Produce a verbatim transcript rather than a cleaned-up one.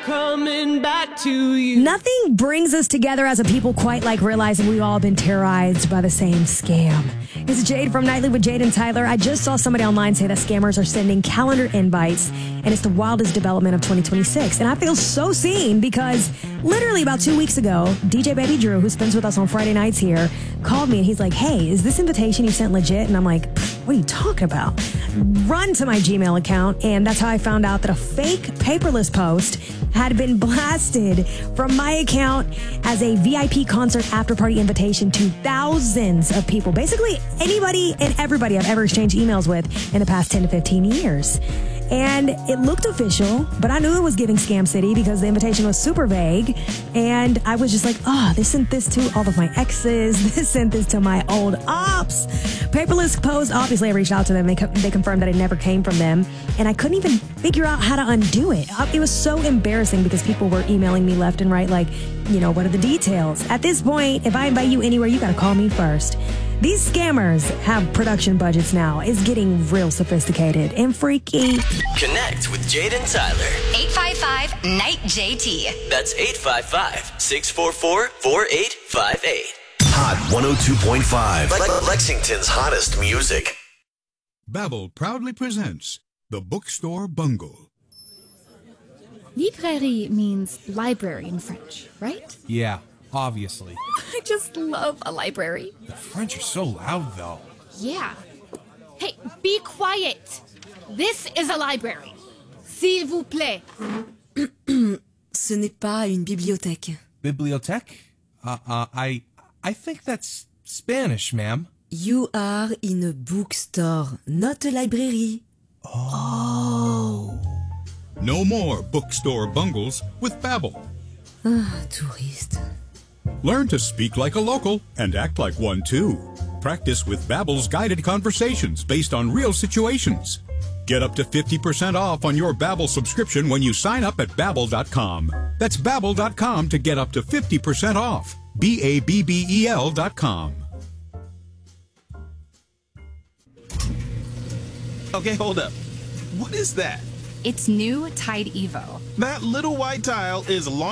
coming back to you. Nothing brings us together as a people quite like realizing we've all been terrorized by the same scam. It's Jade from Nightly with Jade and Tyler. I just saw somebody online say that scammers are sending calendar invites, and it's the wildest development of twenty twenty-six. And I feel so seen because literally about two weeks ago, D J Baby Drew, who spends with us on Friday nights here, called me and he's like, hey, is this invitation you sent legit? And I'm like, what are you talking about? Run to my Gmail account, and that's how I found out that a fake paperless post had been blasted from my account as a V I P concert after party invitation to thousands of people. Basically, anybody and everybody I've ever exchanged emails with in the past ten to fifteen years. And it looked official, but I knew it was giving Scam City because the invitation was super vague. And I was just like, oh, they sent this to all of my exes. They sent this to my old ops. Paperless post, obviously I reached out to them. They, co- they confirmed that it never came from them. And I couldn't even figure out how to undo it. It was so embarrassing because people were emailing me left and right like, you know, what are the details? At this point, if I invite you anywhere, you got to call me first. These scammers have production budgets now. It's getting real sophisticated and freaky. Connect with Jade and Tyler. eight five five, N I G H T. That's eight five five, six four four, four eight five eight. Hot one oh two point five. Le- Lexington's hottest music. Babbel proudly presents The Bookstore Bungle. Librairie means library in French, right? Yeah, obviously. I just love a library. The French are so loud, though. Yeah. Hey, be quiet. This is a library. S'il vous plaît. Ce n'est pas une bibliothèque. Bibliothèque? Uh, uh, I, I think that's Spanish, ma'am. You are in a bookstore, not a library. Oh. No more bookstore bungles with Babbel. Ah, touriste. Learn to speak like a local and act like one too. Practice with Babbel's guided conversations based on real situations. Get up to fifty percent off on your Babbel subscription when you sign up at Babbel dot com. That's Babbel dot com to get up to fifty percent off. B A B B E L dot com. Okay, hold up. What is that? It's new Tide Evo. That little white tile is long.